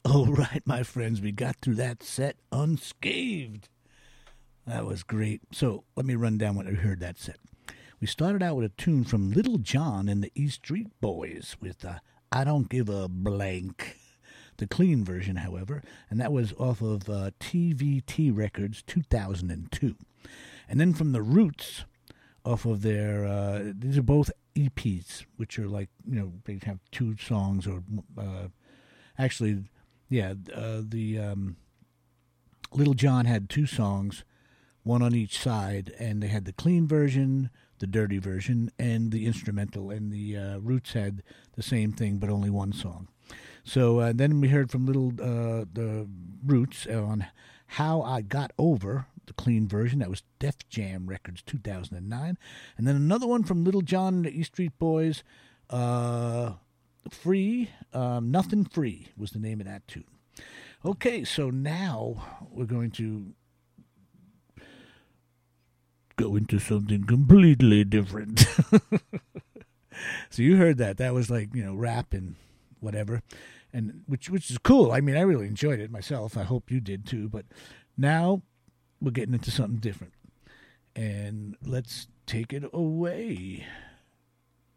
All right, my friends, we got through that set unscathed. That was great. So let me run down what we heard that set. We started out with a tune from Little John and the E Street Boys with I Don't Give a Blank. The clean version, however, and that was off of TVT Records 2002. And then from the Roots, off of their, these are both EPs, which are like, they have two songs or actually, yeah, the Little John had two songs, one on each side, and they had the clean version, the dirty version, and the instrumental, and the Roots had the same thing, but only one song. So then we heard from the Roots on How I Got Over, the clean version. That was Def Jam Records 2009. And then another one from Little John and the E Street Boys, Free, Nothing Free was the name of that tune. Okay, so now we're going to go into something completely different. So you heard that. That was like, rap and whatever, and which is cool. I mean, I really enjoyed it myself. I hope you did too. But now we're getting into something different. And let's take it away.